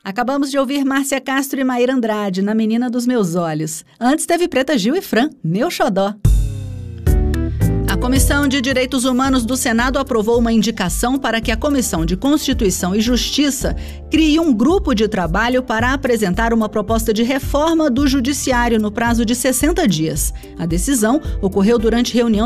Acabamos de ouvir Márcia Castro e Maíra Andrade, Na Menina dos Meus Olhos. Antes teve Preta Gil e Fran, Meu Xodó. A Comissão de Direitos Humanos do Senado aprovou uma indicação para que a Comissão de Constituição e Justiça crie um grupo de trabalho para apresentar uma proposta de reforma do Judiciário no prazo de 60 dias. A decisão ocorreu durante reunião